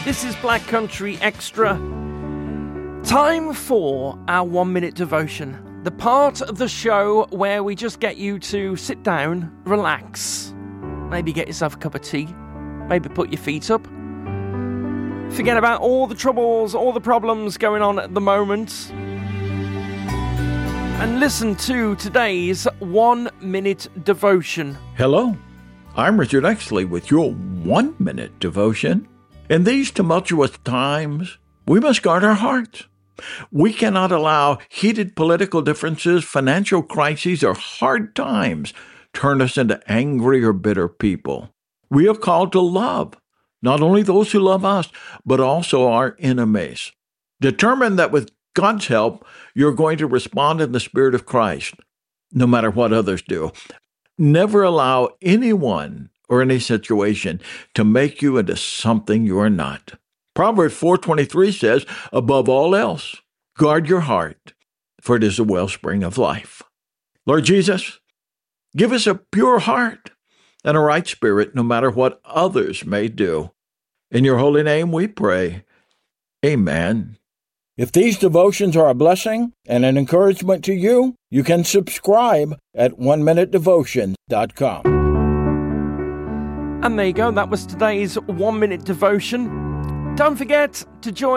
This is Black Country Extra. Time for our 1 minute devotion. The part of the show where we just get you to sit down, relax, maybe get yourself a cup of tea, maybe put your feet up. Forget about all the troubles, all the problems going on at the moment. And listen to today's 1 minute devotion. Hello, I'm Richard Exley with your 1 minute devotion. In these tumultuous times, we must guard our hearts. We cannot allow heated political differences, financial crises, or hard times turn us into angry or bitter people. We are called to love, not only those who love us, but also our enemies. Determine that with God's help, you're going to respond in the Spirit of Christ, no matter what others do. Never allow anyone or any situation to make you into something you are not. Proverbs 4:23 says, above all else, guard your heart, for it is a wellspring of life. Lord Jesus, give us a pure heart and a right spirit, no matter what others may do. In your holy name we pray. Amen. If these devotions are a blessing and an encouragement to you, you can subscribe at oneminutedevotion.com. And there you go, that was today's 1 minute devotion. Don't forget to join